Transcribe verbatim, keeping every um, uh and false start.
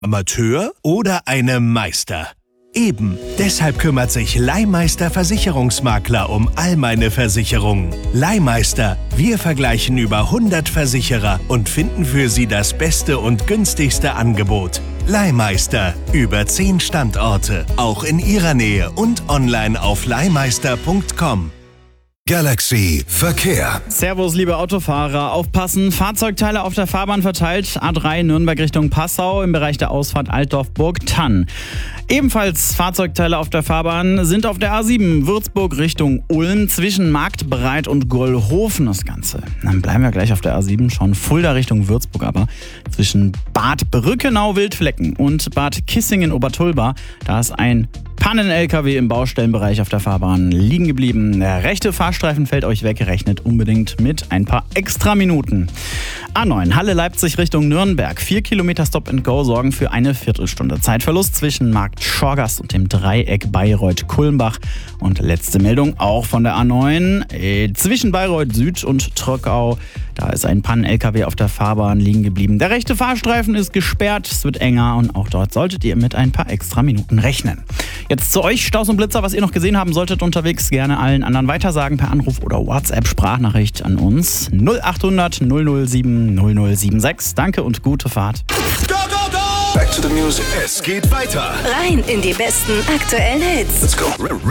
Amateur oder einem Meister? Eben, deshalb kümmert sich Leihmeister Versicherungsmakler um all meine Versicherungen. Leihmeister, wir vergleichen über hundert Versicherer und finden für Sie das beste und günstigste Angebot. Leihmeister, über zehn Standorte, auch in Ihrer Nähe und online auf leihmeister punkt com. Galaxy Verkehr. Servus, liebe Autofahrer. Aufpassen, Fahrzeugteile auf der Fahrbahn verteilt. A drei Nürnberg Richtung Passau im Bereich der Ausfahrt Altdorf-Burgthann. Ebenfalls Fahrzeugteile auf der Fahrbahn sind auf der A sieben Würzburg Richtung Ulm zwischen Marktbreit und Gollhofen das Ganze. Dann bleiben wir gleich auf der A sieben, schon Fulda Richtung Würzburg, aber zwischen Bad Brückenau-Wildflecken und Bad Kissingen-Obertulba, da ist ein Pannen-L K W im Baustellenbereich auf der Fahrbahn liegen geblieben. Der rechte Fahrstreifen fällt euch weg, rechnet unbedingt mit ein paar extra Minuten. A neun Halle-Leipzig Richtung Nürnberg. Vier Kilometer Stop-and-Go sorgen für eine Viertelstunde Zeitverlust zwischen Markt Schorgast und dem Dreieck Bayreuth-Kulmbach. Und letzte Meldung auch von der A neun. Äh, zwischen Bayreuth Süd und Tröckau. Da ist ein Pannen-L K W auf der Fahrbahn liegen geblieben. Der rechte Fahrstreifen ist gesperrt, es wird enger und auch dort solltet ihr mit ein paar extra Minuten rechnen. Jetzt zu euch, Staus und Blitzer, was ihr noch gesehen haben solltet unterwegs, gerne allen anderen weitersagen per Anruf oder WhatsApp-Sprachnachricht an uns null acht hundert null null sieben null null sieben sechs. Danke und gute Fahrt. Go, go, go! Back to the music. Es geht weiter. Rein in die besten aktuellen Hits. Let's go.